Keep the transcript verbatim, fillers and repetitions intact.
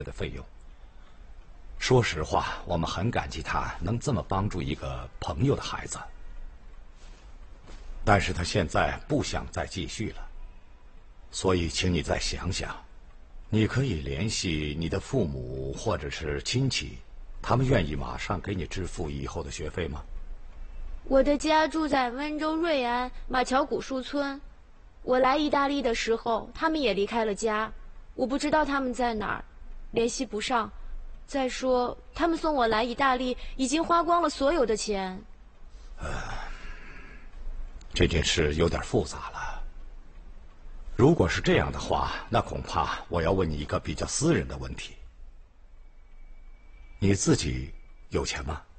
的费用。说实话，我们很感激他能这么帮助一个朋友的孩子，但是他现在不想再继续了，所以请你再想想，你可以联系你的父母或者是亲戚，他们愿意马上给你支付以后的学费吗？ 我的家住在温州瑞安马桥古树村，我来意大利的时候，他们也离开了家，我不知道他们在哪儿，联系不上。再说，他们送我来意大利已经花光了所有的钱。 呃，这件事有点复杂了。如果是这样的话，那恐怕我要问你一个比较私人的问题：你自己有钱吗？